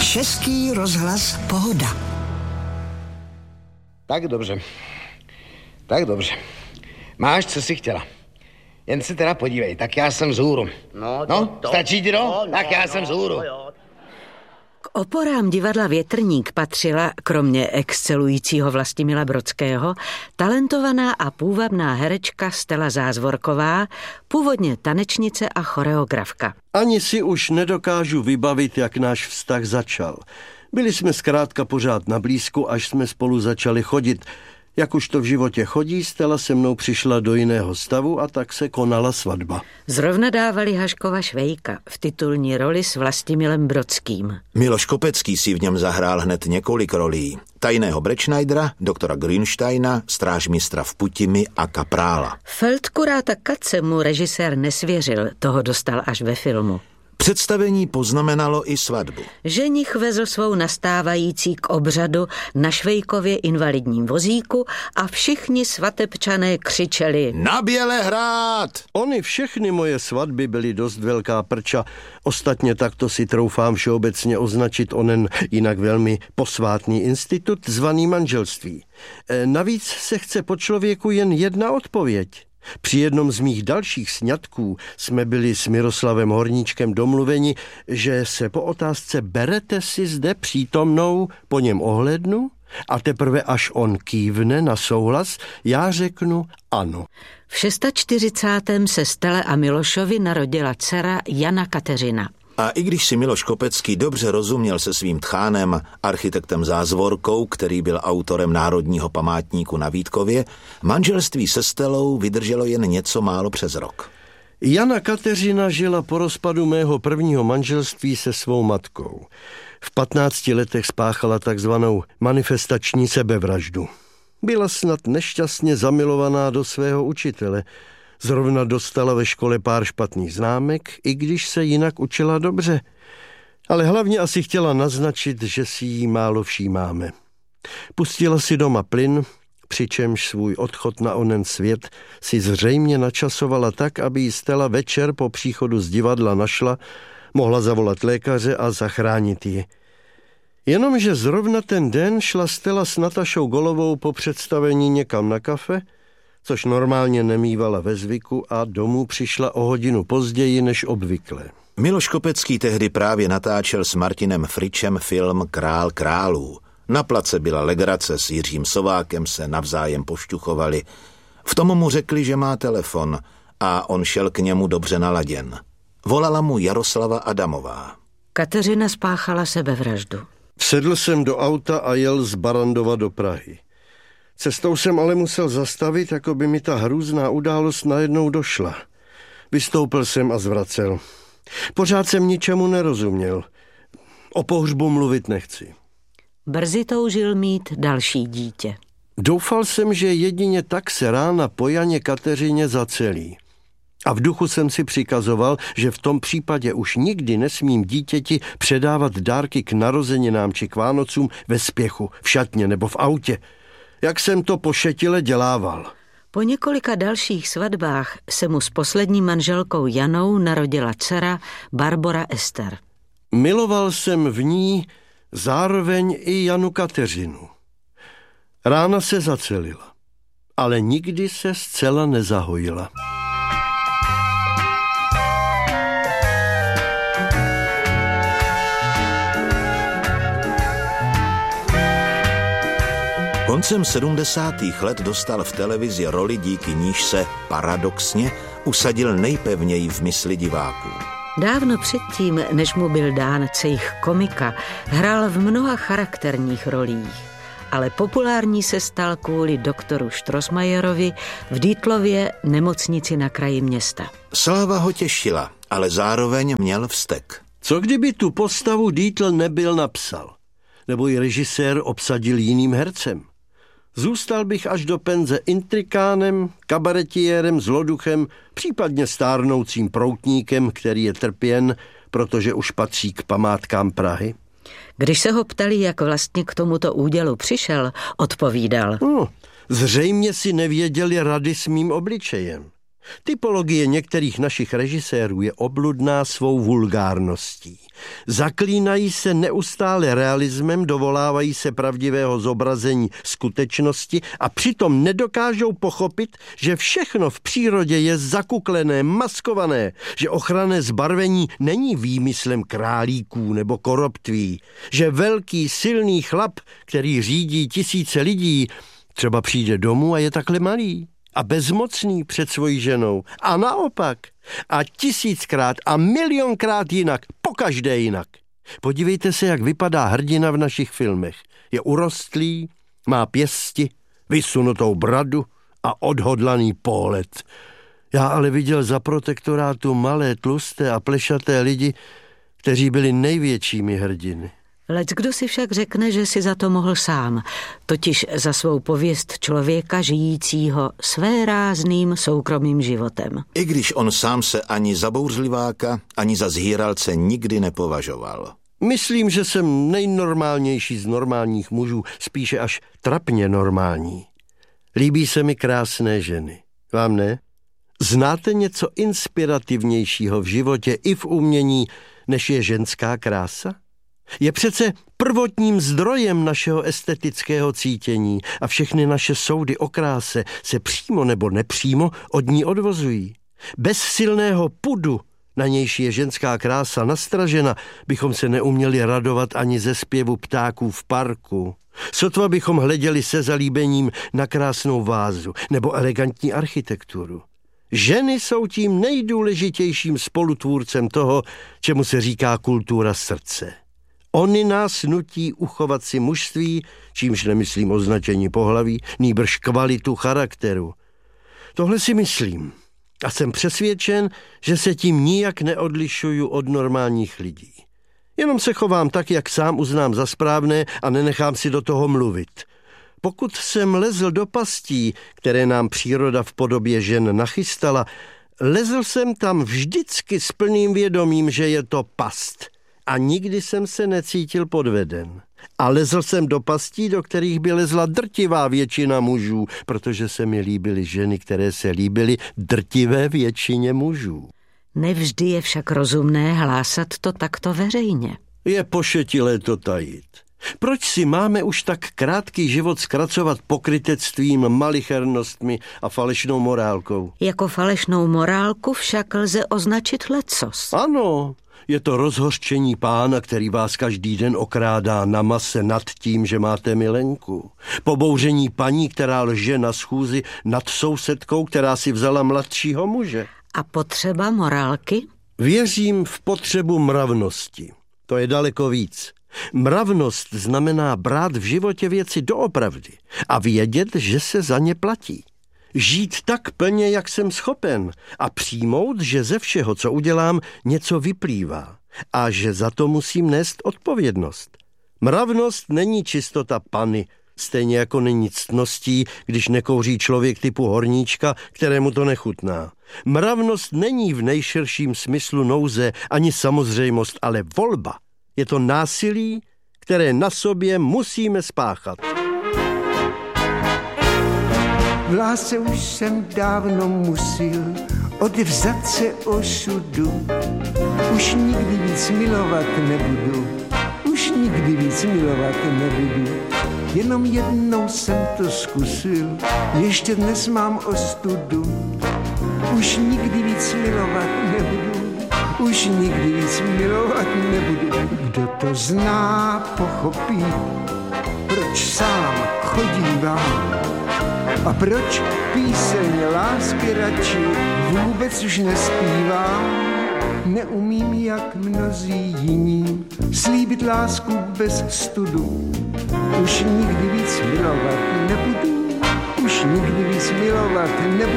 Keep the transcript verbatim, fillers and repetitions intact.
Český rozhlas Pohoda. Tak dobře. Tak dobře. Máš, co jsi chtěla. Jen se teda podívej, tak já jsem vzhůru. No, to, no to, stačí ti to? No, tak já no, jsem vzhůru. No, K oporám divadla Větrník patřila, kromě excelujícího Vlastimila Brodského, talentovaná a půvabná herečka Stella Zázvorková, původně tanečnice a choreografka. Ani si už nedokážu vybavit, jak náš vztah začal. Byli jsme zkrátka pořád na blízku, až jsme spolu začali chodit. Jak už to v životě chodí, Stella se mnou přišla do jiného stavu a tak se konala svatba. Zrovna dávali Haškova Švejka v titulní roli s Vlastimilem Brodským. Miloš Kopecký si v něm zahrál hned několik rolí. Tajného Brečneidera, doktora Grünsteina, strážmistra v Putimi a kaprála. Feldkuráta Katze mu režisér nesvěřil, toho dostal až ve filmu. Představení poznamenalo i svatbu. Ženich vezl svou nastávající k obřadu na Švejkově invalidním vozíku a všichni svatebčané křičeli Na Bělehrad! Ony všechny moje svatby byly dost velká prča. Ostatně takto si troufám všeobecně označit onen jinak velmi posvátný institut zvaný manželství. E, navíc se chce po člověku jen jedna odpověď. Při jednom z mých dalších sňatků jsme byli s Miroslavem Horníčkem domluveni, že se po otázce berete si zde přítomnou, po něm ohlednu a teprve až on kývne na souhlas, já řeknu ano. V čtyřicátém šestém se Stele a Milošovi narodila dcera Jana Kateřina. A i když si Miloš Kopecký dobře rozuměl se svým tchánem, architektem Zázvorkou, který byl autorem Národního památníku na Vítkově, manželství se Stelou vydrželo jen něco málo přes rok. Jana Kateřina žila po rozpadu mého prvního manželství se svou matkou. V patnácti letech spáchala takzvanou manifestační sebevraždu. Byla snad nešťastně zamilovaná do svého učitele. Zrovna dostala ve škole pár špatných známek, i když se jinak učila dobře. Ale hlavně asi chtěla naznačit, že si jí málo všímáme. Pustila si doma plyn, přičemž svůj odchod na onen svět si zřejmě načasovala tak, aby jí Stella večer po příchodu z divadla našla, mohla zavolat lékaře a zachránit ji. Jenomže zrovna ten den šla Stella s Natašou Golovou po představení někam na kafe, což normálně nemývala ve zvyku a domů přišla o hodinu později než obvykle. Miloš Kopecký tehdy právě natáčel s Martinem Fričem film Král králů. Na place byla legrace, s Jiřím Sovákem se navzájem pošťuchovali. V tom mu řekli, že má telefon a on šel k němu dobře naladěn. Volala mu Jaroslava Adamová. Kateřina spáchala sebevraždu. Vsedl jsem do auta a jel z Barandova do Prahy. Cestou jsem ale musel zastavit, jako by mi ta hrůzná událost najednou došla. Vystoupil jsem a zvracel. Pořád jsem ničemu nerozuměl. O pohřbu mluvit nechci. Brzy toužil mít další dítě. Doufal jsem, že jedině tak se rána po Janě Kateřině zacelí. A v duchu jsem si přikazoval, že v tom případě už nikdy nesmím dítěti předávat dárky k narozeninám či k Vánocům ve spěchu, v šatně nebo v autě. Jak jsem to pošetile dělával. Po několika dalších svatbách se mu s poslední manželkou Janou narodila dcera Barbora Ester. Miloval jsem v ní zároveň i Janu Kateřinu. Rána se zacelila, ale nikdy se zcela nezahojila. Koncem sedmdesátých let dostal v televizi roli, díky níž se paradoxně usadil nejpevněji v mysli diváků. Dávno předtím, než mu byl dán cejch komika, hrál v mnoha charakterních rolích, ale populární se stal kvůli doktoru Štrosmajerovi v Dýtlově nemocnici na kraji města. Sláva ho těšila, ale zároveň měl vztek. Co kdyby tu postavu Dýtl nebyl napsal? Nebo ji režisér obsadil jiným hercem? Zůstal bych až do penze intrikánem, kabaretiérem, zloduchem, případně stárnoucím proutníkem, který je trpěn, protože už patří k památkám Prahy. Když se ho ptali, jak vlastně k tomuto údělu přišel, odpovídal. No, zřejmě si nevěděli rady s mým obličejem. Typologie některých našich režisérů je obludná svou vulgárností. Zaklínají se neustále realismem, dovolávají se pravdivého zobrazení skutečnosti a přitom nedokážou pochopit, že všechno v přírodě je zakuklené, maskované, že ochranné zbarvení není výmyslem králíků nebo koroptví, že velký, silný chlap, který řídí tisíce lidí, třeba přijde domů a je takhle malý a bezmocný před svojí ženou. A naopak. A tisíckrát a milionkrát jinak. Pokaždé jinak. Podívejte se, jak vypadá hrdina v našich filmech. Je urostlý, má pěsti, vysunutou bradu a odhodlaný pohled. Já ale viděl za protektorátu malé, tlusté a plešaté lidi, kteří byli největšími hrdiny. Leckdo si však řekne, že si za to mohl sám, totiž za svou pověst člověka žijícího svérázným soukromým životem. I když on sám se ani za bouřliváka, ani za zhýralce nikdy nepovažoval. Myslím, že jsem nejnormálnější z normálních mužů, spíše až trapně normální. Líbí se mi krásné ženy. Vám ne? Znáte něco inspirativnějšího v životě i v umění, než je ženská krása? Je přece prvotním zdrojem našeho estetického cítění a všechny naše soudy o kráse se přímo nebo nepřímo od ní odvozují. Bez silného pudu, na nějž je ženská krása nastražena, bychom se neuměli radovat ani ze zpěvu ptáků v parku. Sotva bychom hleděli se zalíbením na krásnou vázu nebo elegantní architekturu. Ženy jsou tím nejdůležitějším spolutvůrcem toho, čemu se říká kultura srdce. Oni nás nutí uchovat si mužství, čímž nemyslím označení pohlaví, nýbrž kvalitu charakteru. Tohle si myslím a jsem přesvědčen, že se tím nijak neodlišuju od normálních lidí. Jenom se chovám tak, jak sám uznám za správné a nenechám si do toho mluvit. Pokud jsem lezl do pastí, které nám příroda v podobě žen nachystala, lezl jsem tam vždycky s plným vědomím, že je to past. A nikdy jsem se necítil podveden. A lezl jsem do pastí, do kterých by lezla drtivá většina mužů, protože se mi líbily ženy, které se líbily drtivé většině mužů. Nevždy je však rozumné hlásat to takto veřejně. Je pošetilé to tajit. Proč si máme už tak krátký život zkracovat pokrytectvím, malichernostmi a falešnou morálkou? Jako falešnou morálku však lze označit lecos. Ano, je to rozhořčení pána, který vás každý den okrádá na mase nad tím, že máte milenku. Pobouření paní, která lže na schůzi nad sousedkou, která si vzala mladšího muže. A potřeba morálky? Věřím v potřebu mravnosti. To je daleko víc. Mravnost znamená brát v životě věci doopravdy a vědět, že se za ně platí. Žít tak plně, jak jsem schopen a přijmout, že ze všeho, co udělám, něco vyplývá a že za to musím nést odpovědnost. Mravnost není čistota pany, stejně jako není ctností, když nekouří člověk typu horníčka, kterému to nechutná. Mravnost není v nejširším smyslu nouze ani samozřejmost, ale volba. Je to násilí, které na sobě musíme spáchat. V lásce už jsem dávno musil odevzat se osudu. Už nikdy víc milovat nebudu, už nikdy víc milovat nebudu. Jenom jednou jsem to zkusil, ještě dnes mám ostudu. Už nikdy víc milovat nebudu, už nikdy víc milovat nebudu. Kdo to zná, pochopí, proč sám chodívám a proč píseň lásky radši vůbec už nespívám. Neumím, jak mnozí jiní, slíbit lásku bez studu. Už nikdy víc milovat nebudu, už nikdy víc milovat nebudu.